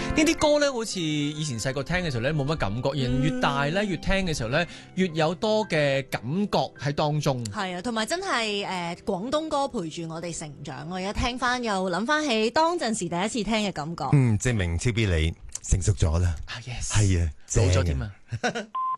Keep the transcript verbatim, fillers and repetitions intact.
呢啲歌咧，好似以前細個聽嘅時候咧，冇乜感覺，人越大咧，越聽嘅時候咧，越有多嘅感覺喺當中。 係啊，同埋真係誒廣東歌陪住我哋成長，我而家聽翻又諗翻起當陣時第一次聽嘅感覺。 嗯，證明超 B 你成熟咗啦。 啊 yes， 係啊， 老咗正添啊！